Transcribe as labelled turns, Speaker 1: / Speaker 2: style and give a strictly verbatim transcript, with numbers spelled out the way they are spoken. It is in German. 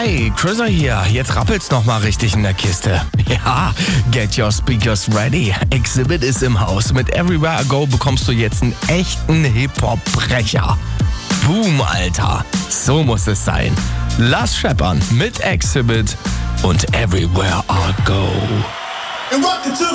Speaker 1: Hi, Chriser hier. Jetzt rappelt's noch mal richtig in der Kiste. Ja, get your speakers ready. Exhibit ist im Haus. Mit Everywhere I Go bekommst du jetzt einen echten Hip-Hop-Brecher. Boom, Alter. So muss es sein. Lass scheppern mit Exhibit und Everywhere I Go.